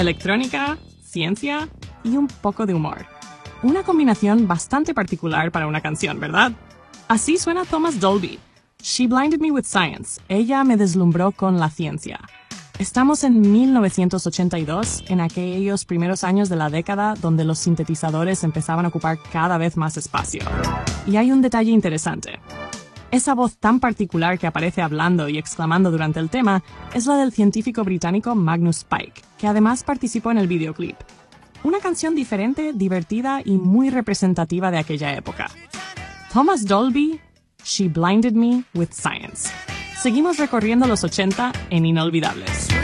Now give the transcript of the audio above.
electrónica, ciencia y un poco de humor. Una combinación bastante particular para una canción, ¿verdad? Así suena Thomas Dolby. She blinded me with science. Ella me deslumbró con la ciencia. Estamos en 1982, en aquellos primeros años de la década donde los sintetizadores empezaban a ocupar cada vez más espacio. Y hay un detalle interesante. Esa voz tan particular que aparece hablando y exclamando durante el tema es la del científico británico Magnus Pyke, que además participó en el videoclip. Una canción diferente, divertida y muy representativa de aquella época. Thomas Dolby, She Blinded Me with Science. Seguimos recorriendo los 80 en Inolvidables.